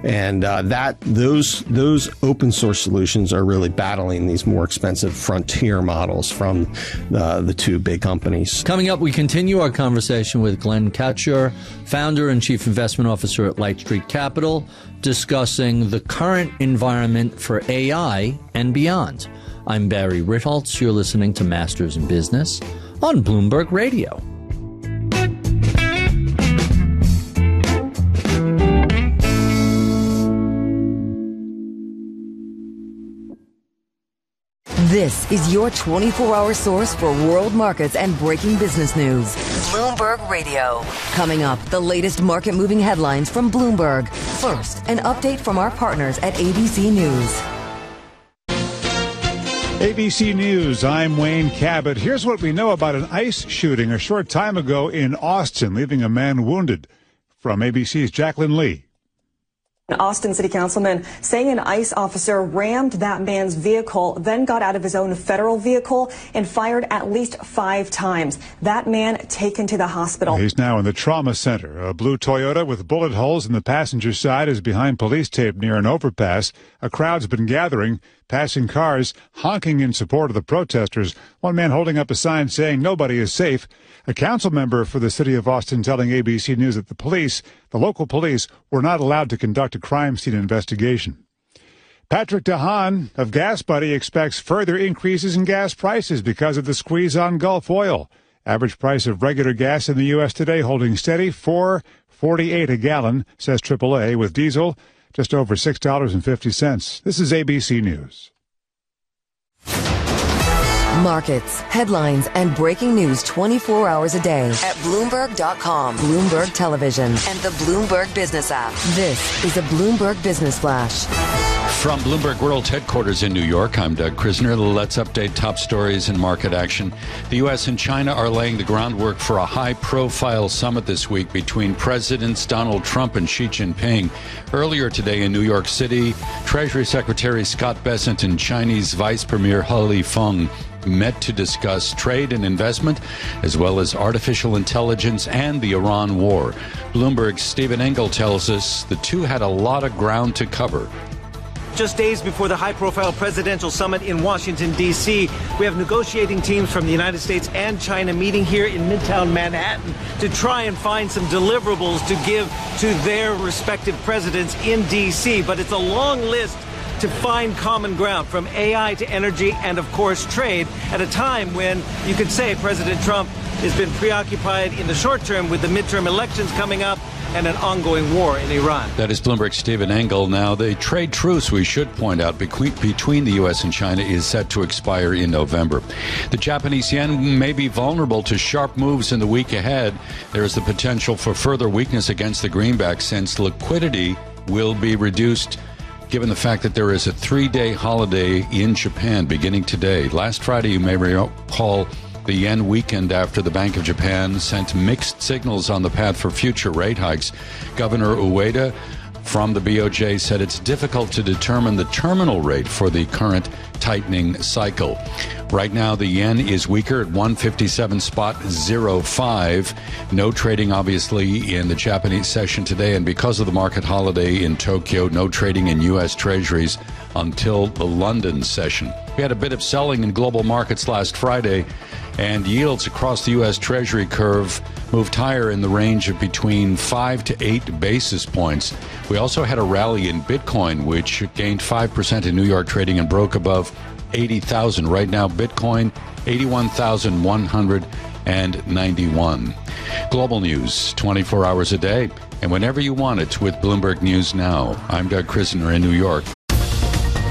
And those open source solutions are really battling these more expensive frontier models from the two big companies. Coming up, we continue our conversation with Glenn Katscher, founder and chief investment officer at Light Street Capital, discussing the current environment for AI and beyond. I'm Barry Ritholtz. You're listening to Masters in Business on Bloomberg Radio. This is your 24-hour source for world markets and breaking business news. Bloomberg Radio. Coming up, the latest market-moving headlines from Bloomberg. First, an update from our partners at ABC News. ABC News, I'm Wayne Cabot. Here's what we know about an ICE shooting a short time ago in Austin, leaving a man wounded. From ABC's Jacqueline Lee. An Austin City Councilman saying an ICE officer rammed that man's vehicle, then got out of his own federal vehicle and fired at least 5 times. That man taken to the hospital. He's now in the trauma center. A blue Toyota with bullet holes in the passenger side is behind police tape near an overpass. A crowd's been gathering, passing cars, honking in support of the protesters. One man holding up a sign saying nobody is safe. A council member for the city of Austin telling ABC News that the local police, were not allowed to conduct a crime scene investigation. Patrick DeHaan of Gas Buddy expects further increases in gas prices because of the squeeze on Gulf oil. Average price of regular gas in the U.S. today holding steady, $4.48 a gallon, says AAA, with diesel just over $6.50. This is ABC News. Markets, headlines, and breaking news 24 hours a day at Bloomberg.com, Bloomberg Television, and the Bloomberg Business app. This is a Bloomberg Business Flash. From Bloomberg World Headquarters in New York, I'm Doug Krisner. Let's update top stories and market action. The U.S. and China are laying the groundwork for a high-profile summit this week between Presidents Donald Trump and Xi Jinping. Earlier today in New York City, Treasury Secretary Scott Bessent and Chinese Vice Premier He Lifeng met to discuss trade and investment, as well as artificial intelligence and the Iran war. Bloomberg's Stephen Engel tells us the two had a lot of ground to cover. Just days before the high-profile presidential summit in Washington, D.C., we have negotiating teams from the United States and China meeting here in Midtown Manhattan to try and find some deliverables to give to their respective presidents in D.C. But it's a long list to find common ground, from AI to energy and, of course, trade, at a time when you could say President Trump has been preoccupied in the short term with the midterm elections coming up and an ongoing war in Iran. That is Bloomberg's Stephen Engel. Now, the trade truce, we should point out, between the U.S. and China is set to expire in November. The Japanese yen may be vulnerable to sharp moves in the week ahead. There is the potential for further weakness against the greenback, since liquidity will be reduced given the fact that there is a 3-day holiday in Japan beginning today. Last Friday, you may recall, the yen weakened after the Bank of Japan sent mixed signals on the path for future rate hikes. Governor Ueda from the BOJ said it's difficult to determine the terminal rate for the current tightening cycle. Right now, the yen is weaker at 157.05. No trading, obviously, in the Japanese session today. And because of the market holiday in Tokyo, no trading in U.S. Treasuries until the London session. We had a bit of selling in global markets last Friday, and yields across the U.S. Treasury curve moved higher in the range of between 5 to 8 basis points. We also had a rally in Bitcoin, which gained 5% in New York trading and broke above 80,000. Right now, Bitcoin, 81,191. Global news, 24 hours a day, and whenever you want it with Bloomberg News Now. I'm Doug Krisner in New York.